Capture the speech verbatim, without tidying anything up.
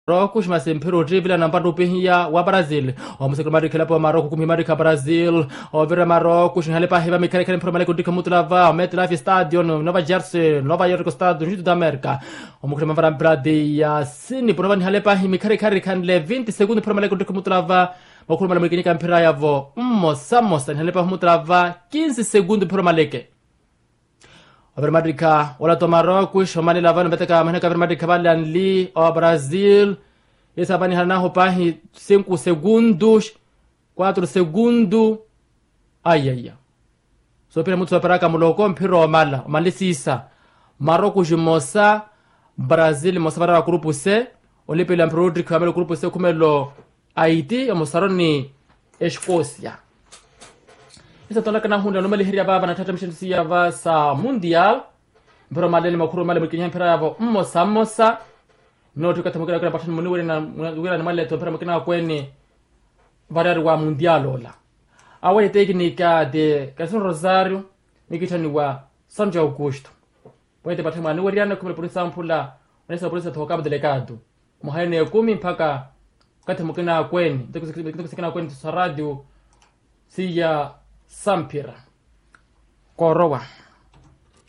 Marocos mas empero tribila na mpando pihia wa Brazil o musekro mari kala pa Marocos kumi mari ka Brazil o vera Marocos nhale pa heba mikale kale promale ko dika mutlava o MetLife Stadium Nova Jersey Nova York Estados Unidos da América o mukre mavara pradeia sini por nhale pa mikale kare kan le vinte segundos promale ko dika mutlava o kurmala mikini ka mpira yavo mmo samosa nhale pa mutlava quinze segundos promale ke Avermadrika wala to Marocos o mani lavano beteka manaka Avermadrika balan li o Brazil essa bani hanaho pahi cinco segundos quatro segundos ai ai so pera muito para kamuloko mpiro mala malisisa Marocos mosa Brazil mosa para grupo C olipe la Rodrigo kamelo grupo C kumelo Haiti o mosaroni Escócia. Essa tola kana hunda no mali hiria baba na tata mshinsi ya vasa mundial mpiro malele makuru male mkinya mpira yavo mmosa mmosa no tukatamukira kana patani muniwe na wira na male to mpira mkina kweni varari wa mundial ola awe teknika de Cason Rosario nikitani wa São Augusto poete patani mani wiriana kumele polisa mpula unesa polisa tokabu delegado muhaine kumi mpaka kati mkina kweni tukusikina kweni sa radio siya Sampira Korowa